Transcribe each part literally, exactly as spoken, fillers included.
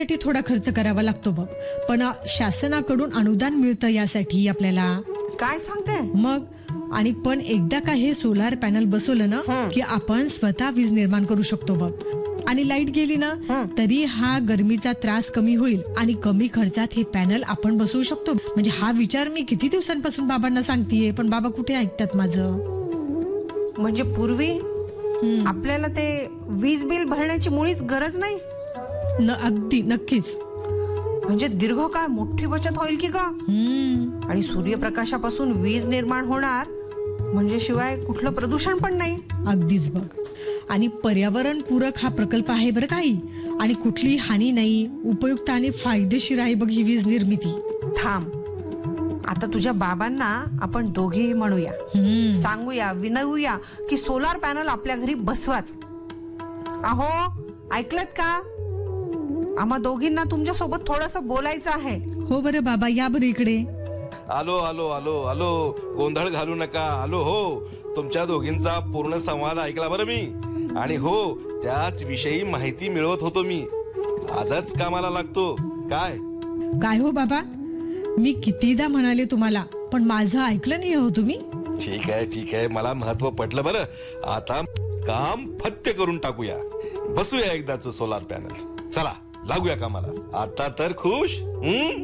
साठी थोडा खर्च करावा लागतो बघ, पण शासनाकडून अनुदान मिळतं यासाठी आपल्याला. काय सांगते मग? आणि पण एकदा का हे सोलार पॅनल बसवलं ना की आपण स्वतः वीज निर्माण करू शकतो बघ. आणि लाईट गेली ना तरी हा गरमीचा त्रास कमी होईल आणि कमी खर्चात हे पॅनल आपण बसवू शकतो. म्हणजे हा विचार मी किती दिवसांपासून बाबांना सांगतेय, पण बाबा कुठे ऐकतात माझं. म्हणजे पूर्वी आपल्याला ते वीज बिल भरण्याची मुळीच गरज नाही. न अगदी नक्कीच. म्हणजे दीर्घकाळ मोठी बचत होईल की का. आणि सूर्यप्रकाशापासून वीज निर्माण होणार म्हणजे शिवाय कुठलं प्रदूषण पण नाही. अगदीच बघ. आणि पर्यावरण पूरक हा प्रकल्प आहे बरं काही, आणि कुठली हानी नाही, उपयुक्त आणि फायदेशीर आहे बघ ही वीज निर्मिती. थांब, आता तुझ्या बाबांना आपण दोघेही म्हणूया, सांगूया, विनवूया की सोलार पॅनल आपल्या घरी बसवाच. अहो ऐकलत का, आम्हा दोघींना तुमच्या सोबत थोडस बोलायचं आहे. हो बरं बाबा, या बरं इकडे. आलो आलो आलो आलो, गोंधळ घालू नका. आलो हो, तुमच्या दोघींचा पूर्ण संवाद ऐकला बरं मी, आणि हो त्याच विषयी माहिती मिळवत होतो मी. आजच कामाला लागतो. काय काय हो बाबा, मी कितीदा म्हणाले तुम्हाला, पण माझं ऐकलं नाही हो तुम्ही. ठीक आहे ठीक आहे, मला महत्व पटलं बरं. आता काम फत्य करून टाकूया, बसूया एकदाच सोलार पॅनल. चला लागूया कामाला. आता तर खुश. हम्म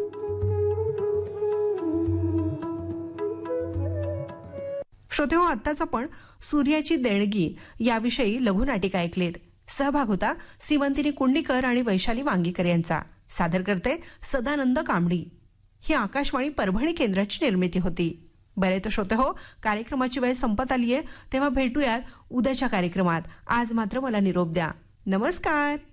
श्रोतेहो, आत्ताच आपण सूर्याची देणगी याविषयी लघुनाटिका ऐकलीत. सहभाग होता सीमंतिनी कुंडीकर आणि वैशाली वांगीकर यांचा. सादर करते सदानंद कांबडी. ही आकाशवाणी परभणी केंद्राची निर्मिती होती. बरे तर श्रोतेहो, कार्यक्रमाची वेळ संपत आलीये, तेव्हा भेटूयात उद्याच्या कार्यक्रमात. आज मात्र मला निरोप द्या. नमस्कार.